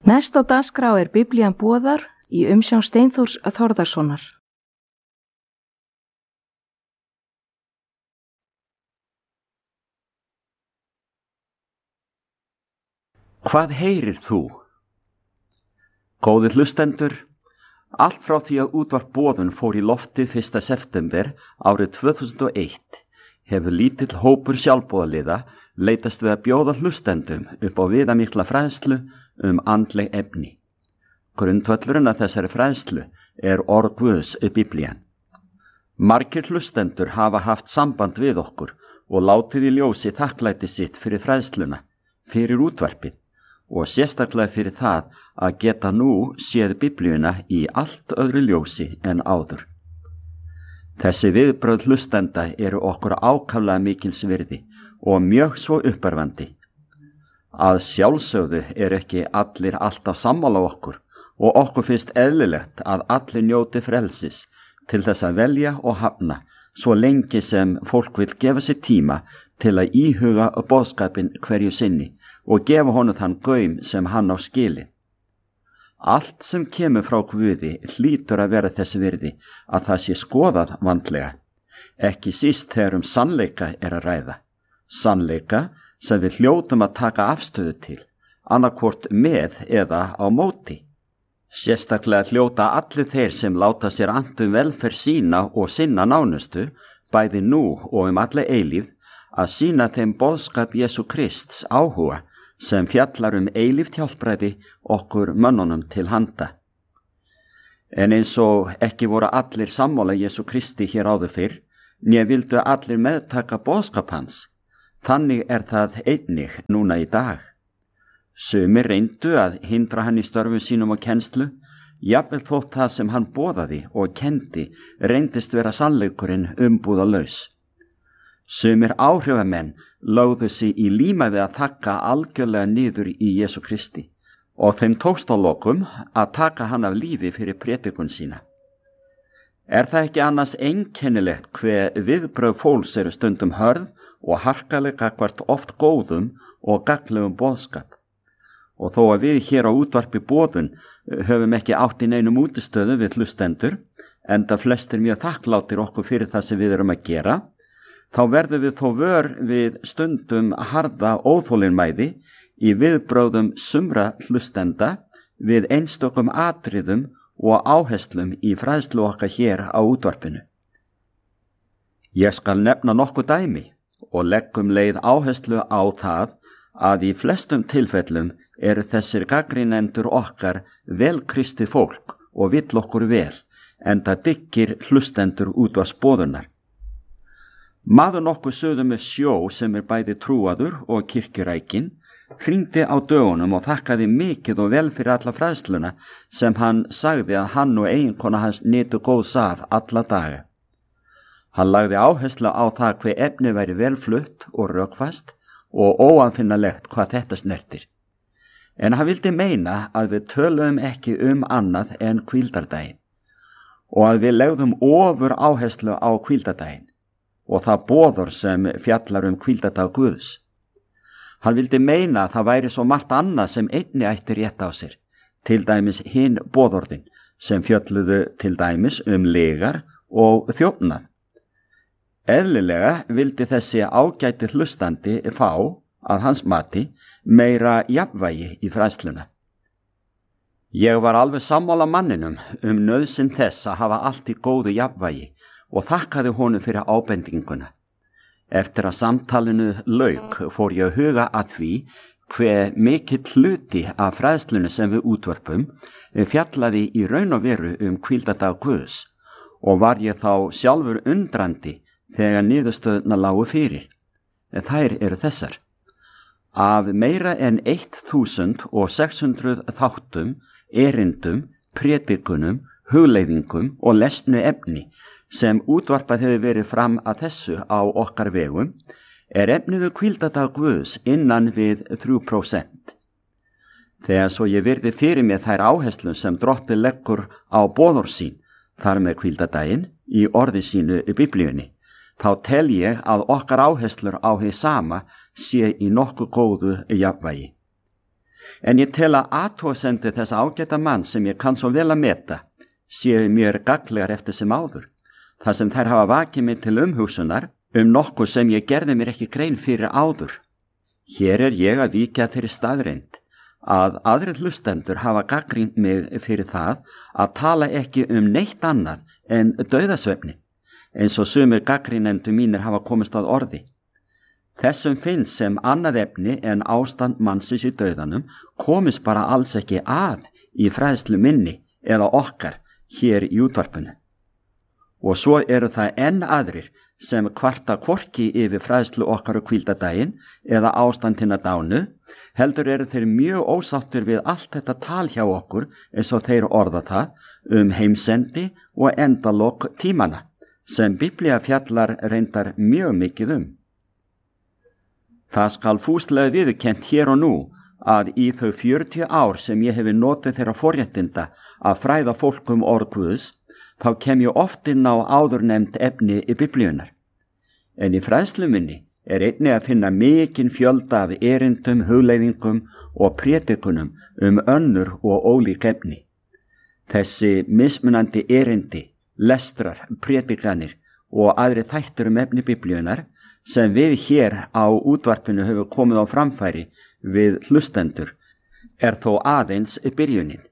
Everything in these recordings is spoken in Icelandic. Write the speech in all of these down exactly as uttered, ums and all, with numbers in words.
Næst á dagskrá er Biblían boðar í umsjón Steinþórs Þórðarsonar. Hvað heyrir þú? Góðir hlustendur, allt frá því að útvarp boðun fór í lofti fyrsta september árið tvö þúsund og eitt hefur lítill hópur sjálfboðaliða leitast við að bjóða hlustendum upp á viðamikla fræðslu um andleg efni. Grundvöllurinn að þessari fræðslu er orð Guðs í Biblían. Margir hlustendur hafa haft samband við okkur og látið í ljósi þakklæti sitt fyrir fræðsluna, fyrir útvarpið og sérstaklega fyrir það að geta nú séð Biblíuna í allt öðru ljósi en áður. Þessi viðbrögð hlustenda eru okkur ákaflega mikils virði og mjög svo uppörvandi. Að sjálfsögðu er ekki allir alltaf sammála okkur og okkur finnst eðlilegt að allir njóti frelsis til þess að velja og hafna svo lengi sem fólk vill gefa sér tíma til að íhuga boðskapinn hverju sinni og gefa honum þann gaum sem hann á skili. Allt sem kemur frá Guði hlýtur að vera þessi virði að það sé skoðað vandlega, ekki síst þegar um sannleika er að ræða. Sannleika sem við hljótum að taka afstöðu til, annarkvort með eða á móti. Sérstaklega hljóta allir þeir sem láta sér annt um velferð sína og sinna nánustu, bæði nú og um alla eilífð, að sýna þeim boðskap Jesú Krists áhuga sem fjallar um eilíft hjálpræði okkur mönnunum til handa. En eins og ekki voru allir sammála Jesú Kristi hér áður fyrr, né vildu allir meðtaka boðskap hans. Þannig er það einnig núna í dag. Sumir reyndu að hindra hann í störfum sínum og kennslu, jafnvel þótt það sem hann boðaði og kendi reyndist vera sannleikurinn umbúðalaus. Sumir áhrifamenn lögðu sig í líma við að þakka algjörlega niður í Jesú Kristi og þeim tókst á lokum að taka hann af lífi fyrir prédikun sína. Er það ekki annars einkennilegt hve viðbrögð fólks eru stundum hörð og harkaleg gagnvart oft góðum og gagnlegum boðskap? Og þó að við hér á útvarpi boðun höfum ekki átt í neinum útistöðu við hlustendur, enda flestir mjög þakklátir okkur fyrir það sem við erum að gera, þá verðum við þó vör við stundum harða óþolinmæði í viðbrögðum sumra hlustenda við einstökum atriðum og áherslum í fræðslu okkar hér á útvarpinu. Ég skal nefna nokkuð dæmi og leggum leið áherslu á það að í flestum tilfellum eru þessir gagnrýnendur okkar velkristið fólk og vill okkur vel, enda dyggir hlustendur útvarpsboðunar. Maður nokkuð suður með sjó sem er bæði trúaður og kirkjurækin hringdi á dögunum og þakkaði mikið og vel fyrir alla fræðsluna sem hann sagði að hann og eiginkona hans nytu góðs af alla daga. Hann lagði áherslu á það hve efni væri velflutt og rökfast og óaðfinnalegt hvað þetta snertir. En hann vildi meina að við töluðum ekki um annað en hvíldardaginn og að við legðum ofur áherslu á hvíldardaginn og það boður sem fjallar um hvíldardag Guðs. Hann vildi meina að það væri svo margt annað sem einni ætti rétt á sér, til dæmis hinn boðorðin sem fjalluðu til dæmis um legar og þjófnað. Eðlilega vildi þessi ágæti hlustandi fá, að hans mati, meira jafnvægi í fræðsluna. Ég var alveg sammála manninum um nauðsyn þess að hafa allt í góðu jafnvægi og þakkaði honum fyrir ábendinguna. Eftir að samtalinu lauk fór ég að huga að því hve mikill hluti af fræðslunni sem við útvarpum fjallaði í raun og veru um hvíldardag Guðs og var ég þá sjálfur undrandi þegar niðurstöðuna lágu fyrir. Þær eru þessar. Af meira en þúsund sex hundruð þáttum, erindum, prédikunum, hugleiðingum og lesnu efni sem útvarpað hefur verið fram að þessu á okkar vegum, er efniðu hvíldardag Guðs innan við þrjú prósent. Þegar svo ég virði fyrir mér þær áherslur sem Drottinn leggur á boðorð sín, þar með hvíldardaginn, í orði sínu í Biblíunni, þá tel ég að okkar áherslur á hið sama sé í nokkuð góðu jafnvægi. En ég tel að athugasemdir þess ágæta mann sem ég kann svo vel að meta séu mér gagnlegar eftir sem áður, þar sem þær hafa vakið mig til umhugsunar um nokkuð sem ég gerði mér ekki grein fyrir áður. Hér er ég að víkja þeirri staðreind að aðrir hlustendur hafa gagnrýnt mig fyrir það að tala ekki um neitt annað en dauðasvefni, eins og sumir gagnrýnendur mínir hafa komist að orði. Þessum finnst sem annað efni en ástand mannsins í dauðanum komist bara alls ekki að í fræðslu minni eða okkar hér í útvarpinu. Og svo eru það enn aðrir sem kvarta hvorki yfir fræðslu okkar og hvíldardaginn eða ástandina dánu, heldur eru þeir mjög ósáttur við allt þetta tal hjá okkur eins og þeir orða það um heimsendi og endalok tímana, sem Biblía fjallar reyndar mjög mikið um. Það skal fúslega viðurkennt hér og nú að í þau fjörutíu ár sem ég hefi notið þeirra forréttinda að fræða fólk um orð Guðs, þá kem ég oft inn á áðurnefnd efni í Biblíunar. En í fræðslu minni er einnig að finna mikinn fjölda af erindum, hugleiðingum og prédikunum um önnur og ólík efni. Þessi mismunandi erindi, lestrar, prédikanir og aðri þættur um efni Biblíunar sem við hér á útvarpinu höfum komið á framfæri við hlustendur er þó aðeins byrjunin.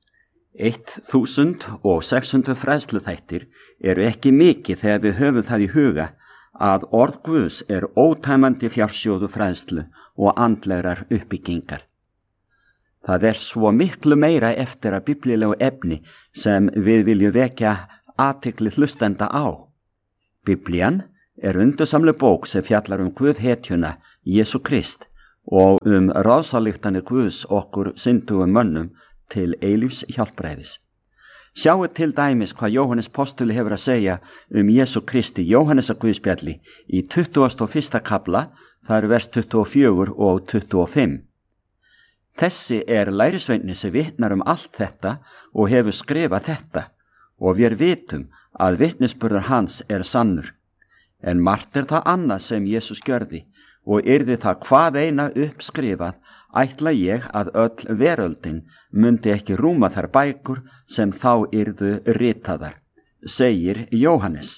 Þúsund og sex hundruð fræðsluþættir eru ekki mikið þegar við höfum það í huga að orð Guðs er ótæmandi fjársjóðu fræðslu og andlegrar uppbyggingar. Það er svo miklu meira eftir að biblíulegu efni sem við viljum vekja athygli hlustenda á. Biblían er undursamleg bók sem fjallar um Guðhetjuna Jesú Krist og um ráðsalíktanir Guðs okkur syndugum mönnum til eilífs hjálpræðis. Sjáu til dæmis hvað Jóhannes postuli hefur að segja um Jesú Kristi Jóhannesar Guðspjalli í tuttugasta og fyrsta kafla, það eru vers tuttugu og fjögur og tuttugu og fimm. Þessi er lærisveinni sem vitnar um allt þetta og hefur skrifað þetta, og við vitum að vitnisburður hans er sannur. En margt er það annað sem Jesús gjörði, og yrði það hvað eina uppskrifað, ætla ég að öll veröldin mundi ekki rúma þær bækur sem þá yrðu ritaðar, segir Jóhannes.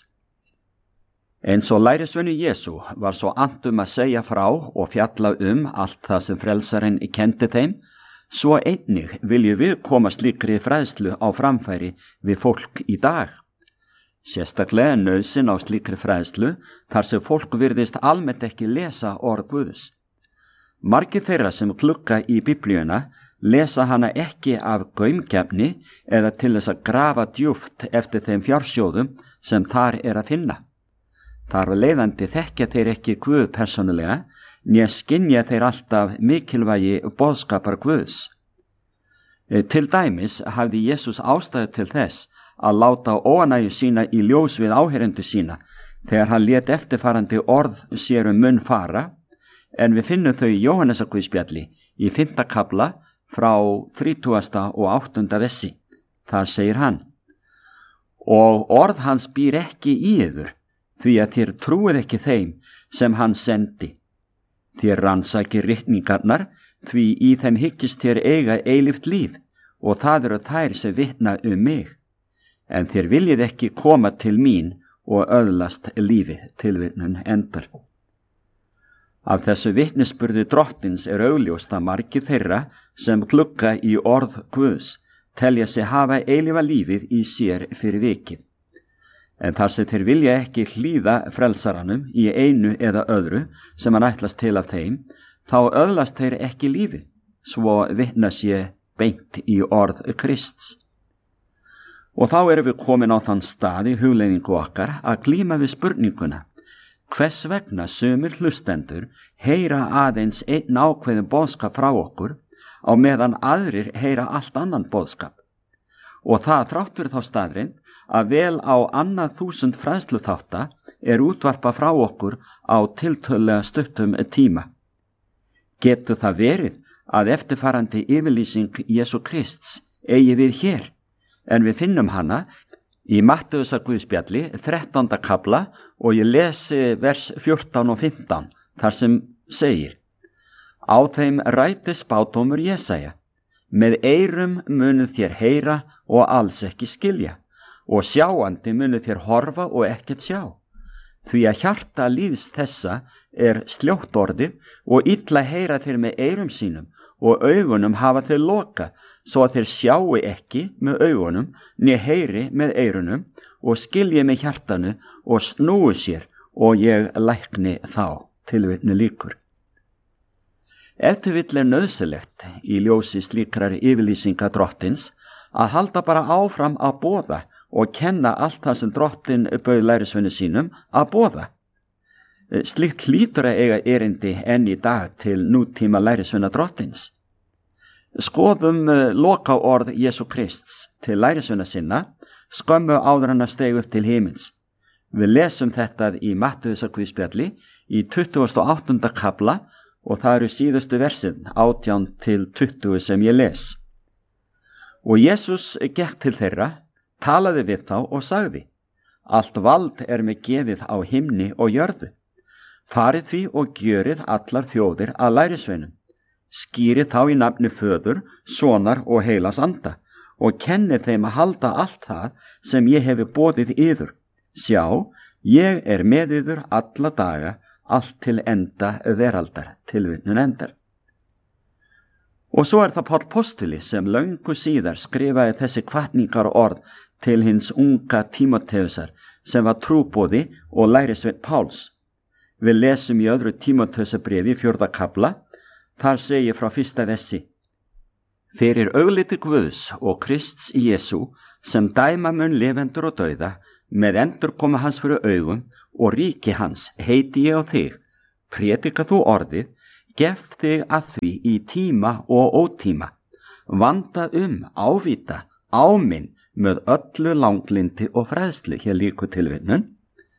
Eins og lærisveinu Jesú var svo andum að segja frá og fjalla um allt það sem frelsarinn kendi þeim, svo einnig viljum við koma slíkri fræðslu á framfæri við fólk í dag. Sérstaklega nauðsyn á slíkri fræðslu þar sem fólk virðist almennt ekki lesa orð Guðs. Margir þeirra sem glugga í Biblíuna lesa hana ekki af gaumgefni eða til þess að grafa djúpt eftir þeim fjársjóðum sem þar er að finna. Þar af leiðandi þekkja þeir ekki Guð persónulega, né skynja þeir alltaf mikilvægi boðskapar Guðs. Til dæmis hafði Jesús ástæðu til þess að láta óánægju sína í ljós við áheyrendur sína þegar hann lét eftirfarandi orð sér um munn fara, en við finnum þau í Jóhannesar Guðspjalli í fimmta kafla frá þrítugasta og áttunda vessi. Þar segir hann: Og orð hans býr ekki í yður, því að þér trúið ekki þeim sem hann sendi. Þér rannsakið ritningarnar, því í þeim hyggist þér eiga eilíft líf, og það eru þær sem vitna um mig. En þér viljið ekki koma til mín og öðlast lífið, tilvitnun endar. Af þessu vitnisburði drottins er augljóst að margir þeirra sem glugga í orð Guðs telja sig hafa eilífa lífið í sér fyrir vikið. En þar sem þeir vilja ekki hlýða frelsaranum í einu eða öðru sem hann ætlast til af þeim, þá öðlast þeir ekki lífið, svo vitna sé beint í orð Krists. Og þá erum við komin á þann stað í hugleiðingu okkar að glíma við spurninguna: hvers vegna sumir hlustendur heyra aðeins einn ákveðin boðskap frá okkur á meðan aðrir heyra allt annan boðskap? Og það þráttur þá staðreind að vel á annað þúsund fræðsluþátta er útvarpa frá okkur á tiltölulega stuttum tíma. Getur það verið að eftirfarandi yfirlýsing Jesú Krists eigi við hér, en við finnum hana í Mattheusar Guðspjalli þrettánda kafla og ég lesi vers fjórtán og fimmtán þar sem segir: Á þeim ræti spádómur Jesaja. Með eyrum munu þér heyra og alls ekki skilja, og sjáandi munu þér horfa og ekkert sjá. Því að hjarta líðs þessa er sljótt orðið og illa heyra þeir með eyrum sínum og augunum hafa þeir loka, svo að þeir sjáu ekki með augunum, né heyri með eyrunum og skilji með hjartanu og snúi sér og ég lækni þá. Tilvitnu líkur. Ef til vill er nauðsynlegt í ljósi slíkrar yfirlýsinga drottins að halda bara áfram að boða og kenna allt það sem drottin bauð lærisveini sínum að boða. Slíkt hlýtur að eiga erindi enn í dag til nútíma lærisveina drottins. Skoðum loka orð Jesú Krists til lærisveina sinna skömmu áður hann að steig upp til himins. Við lesum þetta í Mattheusarguðspjalli í tuttugasta og áttunda kafla og það eru síðustu versin átján til tuttugu sem ég les. Og Jesús gekk til þeirra, talaði við þá og sagði: Allt vald er mig gefið á himni og jörðu. Farið því og gjörið allar þjóðir að lærisveinum. Skýrið þá í nafni Föður, Sonar og Heilags Anda og kennið þeim að halda allt það sem ég hefi boðið yður. Sjá, ég er með yður alla daga, allt til enda veraldar, tilvitnun endar. Og svo er það Páll postuli sem löngu síðar skrifaði þessi hvatningar orð til hins unga Tímoteusar sem var trúboði og lærisveinn Páls. Við lesum í öðru Tímoteusarbréfi fjórða kafla, þar segir frá fyrsta versi: Fyrir augliti Guðs og Krists Jesú sem dæma mun lifendur og dauða, með endur koma hans fyrir augum og ríki hans heiti ég á þig, predika þú orðið, gef þig að því í tíma og ótíma, vanda um, ávita, áminn með öllu langlindi og fræðslu, hér líku tilvinnun.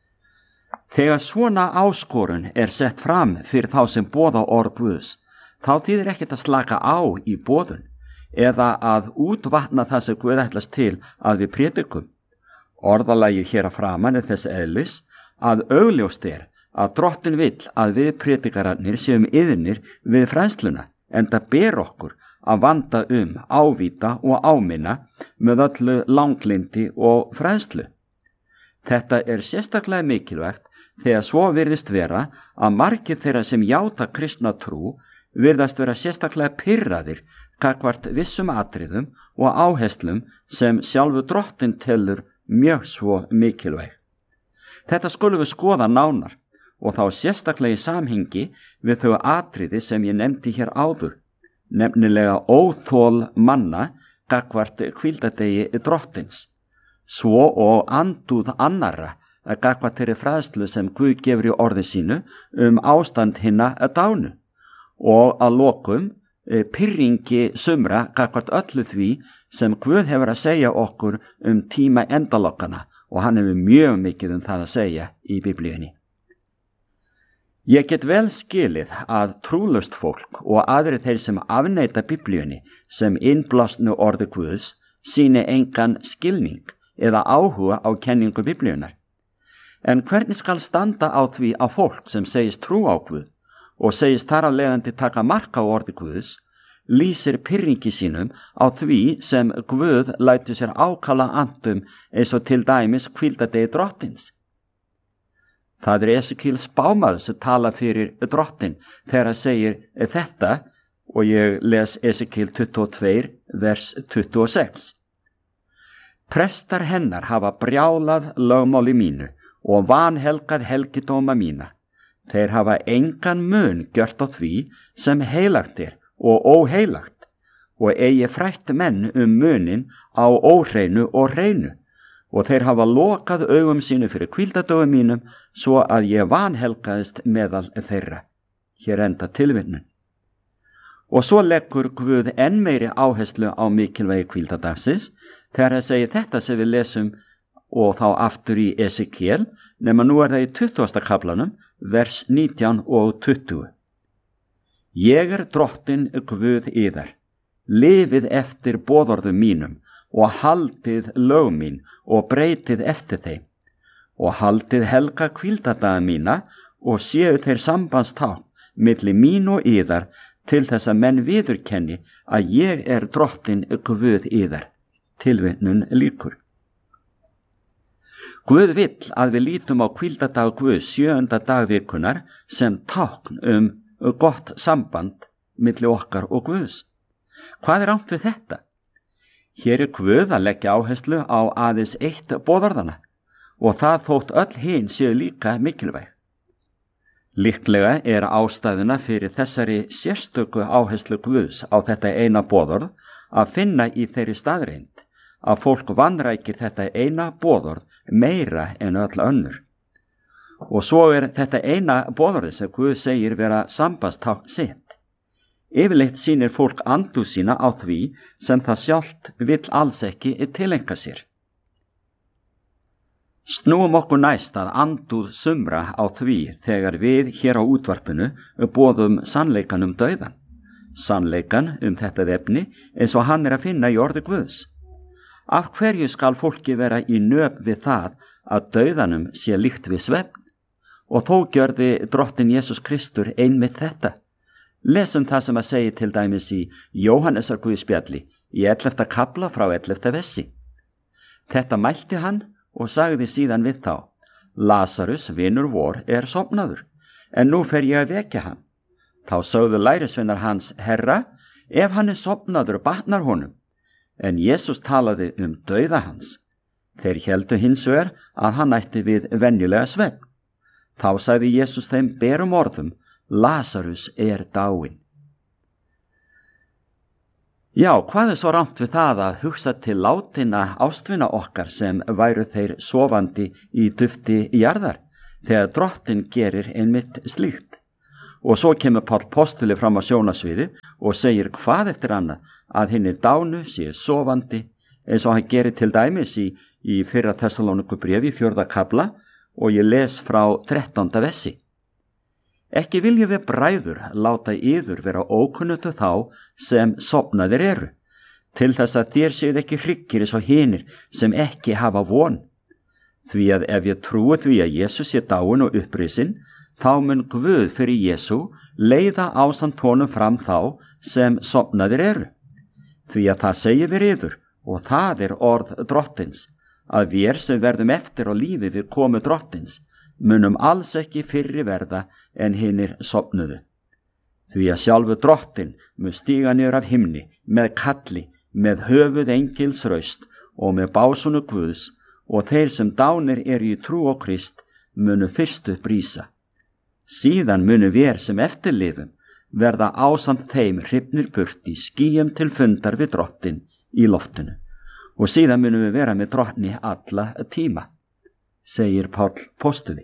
Þegar svona áskorun er sett fram fyrir þá sem boða orð Guðs, þá þýðir ekkert að slaka á í boðun eða að útvatna það sem Guð ætlast til að við predikum. Orðalagi hér að framan er þess eðlis að augljóst er að drottin vill að við predikararnir séum iðnir við fræðsluna, enda ber okkur að vanda um, ávita og áminna með öllu langlindi og fræðslu. Þetta er sérstaklega mikilvægt þegar svo virðist vera að margir þeirra sem játa kristna trú virðast vera sérstaklega pirraðir gagnvart vissum atriðum og áherslum sem sjálfu drottin telur mjög svo mikilvæg. Þetta skulum við skoða nánar og þá sérstaklega í samhengi við þau atriði sem ég nefndi hér áður, nefnilega óþol manna gagnvart hvíldardegi drottins, svo og andúð annarra gagnvart þeirri fræðslu sem Guð gefur í orði sínu um ástand hinna dánu og að lokum pirringi sumra gagnvart öllu því sem Guð hefur að segja okkur um tíma endalokkana og hann hefur mjög mikið um það að segja í Biblíunni. Ég get vel skilið að trúlaust fólk og aðrir þeir sem afneita Biblíunni sem innblásnu orði Guðs sýni engan skilning eða áhuga á kenningu Biblíunnar. En hvernig skal standa á því að fólk sem segist trú á Guð og segist þar af leiðandi taka mark á orði Guðs, lýsir pirringi sínum á því sem Guð lætur sér ákalla andum eins og til dæmis hvíldardegi drottins. Það er Esekíel spámaður sem tala fyrir drottin þegar hann segir þetta og ég les Esekíel tuttugu og tvö vers tuttugu og sex. Prestar hennar hafa brjálað lögmáli mínu og vanhelgað helgidóma mína. Þeir hafa engan mun gjört á því sem heilagt er og óheilagt og eigi frætt menn um munin á óhreinu og hreinu og þeir hafa lokað augum sínu fyrir hvíldardögum mínum svo að ég vanhelgaðist meðal þeirra. Hér enda tilvinnun. Og svo leggur Guð enn meiri áherslu á mikilvægi hvíldardagsins þegar það segir þetta sem við lesum og þá aftur í Esekíel, nema nú er það í tuttugasta kaflanum, vers nítján og tuttugu. Ég er drottin Guð yðar, lifið eftir boðorðum mínum og haldið lög mín og breytið eftir þeim og haldið helga hvíldardaga mína og séu þeir sambandstákn milli mín og yðar til þess að menn viðurkenni að ég er drottin Guð yðar. Tilvitnun lýkur. Guð vill að við lítum á hvíldardag Guðs sjöunda dag vikunar sem tákn um gott samband milli okkar og Guðs. Hvað er átt við þetta? Hér er Guð að leggja áherslu á aðeins eitt boðorðana og það þótt öll hin séu líka mikilvæg. Líklega er ástæðuna fyrir þessari sérstöku áherslu Guðs á þetta eina boðorð að finna í þeirri staðreind að fólk vanrækir þetta eina boðorð meira en öll önnur. Og svo er þetta eina boðorði sem Guð segir vera sambandstákn sitt. Yfirleitt sýnir fólk andúð sína á því sem það sjálft vill alls ekki tileinka sér. Snúum okkur næst að andúð sumra á því þegar við hér á útvarpinu boðum sannleikan um dauðan. Sannleikan um þetta efni eins og hann er að finna í orði Guðs. Af hverju skal fólki vera í nöp við það að dauðanum sé líkt við svefn? Og þó gjörði drottin Jesús Kristur einmitt þetta. Lesum það sem að segja til dæmis í Jóhannesar Guðspjalli í ellefta kafla frá ellefta vessi. Þetta mælti hann og sagði síðan við þá: Lazarus, vinur vor, er sofnaður, en nú fer ég að vekja hann. Þá sögðu lærisveinar hans: Herra, ef hann er sofnaður, batnar honum. En Jesús talaði um dauða hans. Þeir héldu hins vegar að hann ætti við venjulega svefn. Þá sagði Jesús þeim berum orðum: Lazarus er dáinn. Já, hvað er svo rangt við það að hugsa til látinna ástvina okkar sem væru þeir sofandi í dufti jarðar, þegar drottin gerir einmitt slíkt? Og svo kemur Páll postuli fram á sjónasviði og segir hvað eftir annað að hinir dánu sé sofandi, eins og hann gerir til dæmis í, í fyrra Tessalónikubréfi fjórða kafla og ég les frá þrettánda vessi. Ekki viljum við bræður láta yður vera ókunnutu þá sem sofnaðir eru, til þess að þér séuð ekki hryggir eins og hinir sem ekki hafa von. Því að ef ég trúi því að Jesús sé dáinn og upprisin, þá mun Guð fyrir Jesú leiða ásamt honum fram þá sem sofnaðir eru. Því að það segir við yður, og það er orð drottins, að við sem verðum eftir á lífi við komu drottins, munum alls ekki fyrri verða en hinir sofnuðu. Því að sjálfu drottin mun stíga niður af himni með kalli, með höfuð engils raust og með básunu Guðs, og þeir sem dánir eru í trú á Krist munu fyrstu brísa. Síðan munu við sem eftirlifum verða ásamt þeim hrifnir burt í skýjum til fundar við drottin í loftinu, og síðan munum við vera með drottni alla tíma, segir Páll postuli.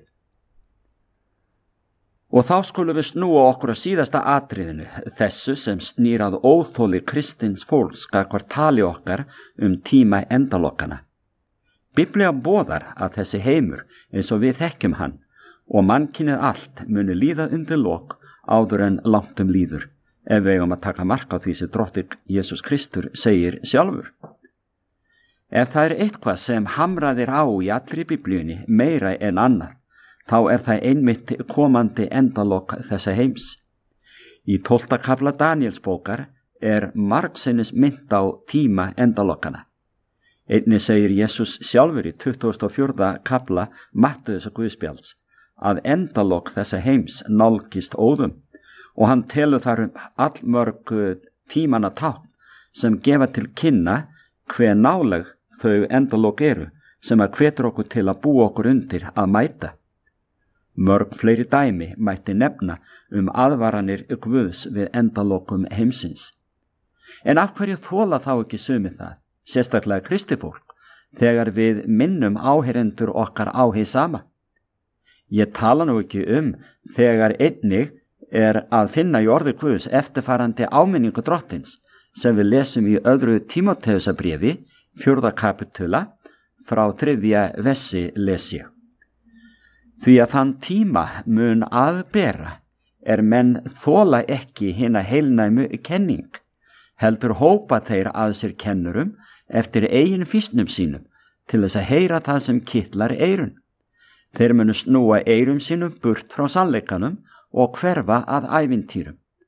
Og þá skulum við snúa okkur að síðasta atriðinu, þessu sem snýr að óþóli kristins fólks gagnvart tali okkar um tíma endalokkana. Biblía boðar að þessi heimur, eins og við þekkjum hann, og mannkynið allt muni líða undir lok áður en langt um líður, ef við eigum að taka mark á því sem drottin Jesús Kristur segir sjálfur. Ef það er eitthvað sem hamraðir á í allri Biblíunni meira en annað, þá er það einmitt komandi endalok þessa heims. Í tólfta kafla Daníelsbókar er margsinnis mynd á tíma endalokkana. Einnig segir Jesús sjálfur í tuttugasta og fjórða kafla Mattheusar Guðspjalls að endalok þessa heims nálgist óðum, og hann telur þar um allmörg tímanna tákn sem gefa til kynna hve náleg þau endalok eru, sem að hvetur okkur til að búa okkur undir að mæta. Mörg fleiri dæmi mætti nefna um aðvaranir Guðs við endalokum heimsins. En af hverju þola þá ekki sumið það, sérstaklega kristifólk, þegar við minnum áheyrendur okkar á hið sama? Ég tala nú ekki um þegar einnig er að finna í orði Guðs eftirfarandi áminningu drottins, sem við lesum í öðru Tímóteusarbréfi, fjórða kapitula, frá þriðja vessi lesi. Því að þann tíma mun að bera er menn þola ekki hina heilnæmu kenning, heldur hópa þeir að sér kennurum eftir eigin fýsnum sínum til þess að heyra það sem kitlar eyrun. Þeir munu snúa eyrum sínum burt frá sannleikanum og hverfa að ævintýrum.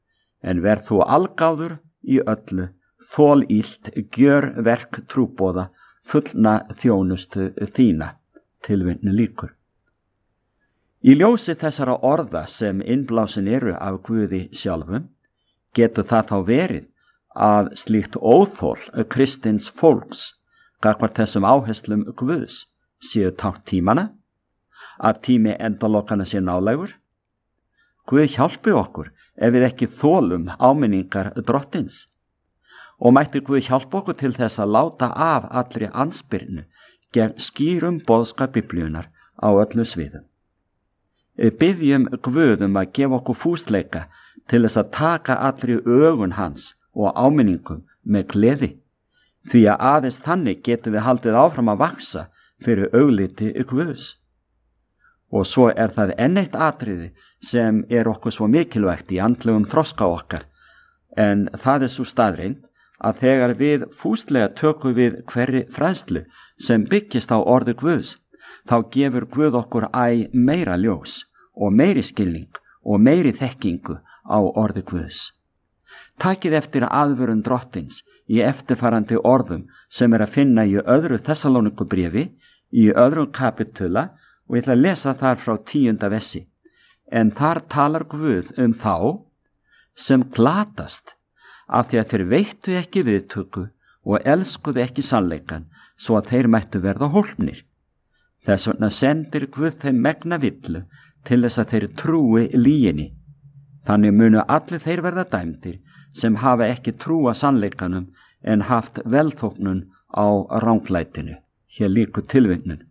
en verð þú algáður í öllu, þól illt, gjör verk trúboða, fullna þjónustu þína, tilvitnun lýkur. Í ljósi þessara orða sem innblásin eru af Guði sjálfum, getur það þá verið að slíkt óþol kristins fólks gagnvart þessum áherslum Guðs séu tákn tímana, að tími endalokana sé nálægur. Guð hjálpi okkur ef við ekki þolum áminningar drottins, og mætti Guð hjálpa okkur til þess að láta af allri andspyrnu gegn skýrum boðskap Biblíunnar á öllu sviðum. Biðjum Guð um að gefa okkur fúsleika til þess að taka allri ögun hans og áminningum með gleði, því að aðeins þannig getum við haldið áfram að vaksa fyrir augliti Guðs. Og svo er það enn eitt atriði sem er okkur svo mikilvægt í andlegum þroska okkar, en það er svo staðreind að þegar við fúslega tökum við hverri fræðslu sem byggist á orði Guðs, þá gefur Guð okkur æ meira ljós og meiri skilning og meiri þekkingu á orði Guðs. Takið eftir aðvörun drottins í eftirfarandi orðum sem er að finna í öðru Þessalónikubréfi, í öðrum kapitula, og ég ætla að lesa þar frá tíunda vessi. En þar talar Guð um þá sem glatast af því að þeir veittu ekki viðtöku og elskuðu ekki sannleikan svo að þeir mættu verða hólpnir. Þess vegna sendir Guð þeim megna villu til þess að þeir trúi lyginni. Þannig munu allir þeir verða dæmdir sem hafa ekki trúa sannleikanum en haft velþóknun á ranglætinu. Hér lýkur tilvitnun.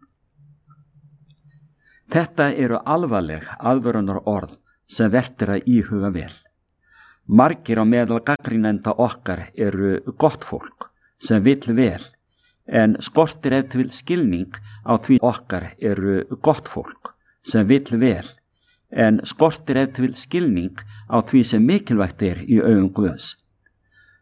Þetta eru alvarleg aðvörunar orð sem vert er að íhuga vel. Margir á meðal gagnrýnenda okkar eru gott fólk sem vill vel, en skortir ef til skilning á því okkar eru gott fólk sem vill vel, en skortir ef til skilning á því sem mikilvægt er í augum Guðs.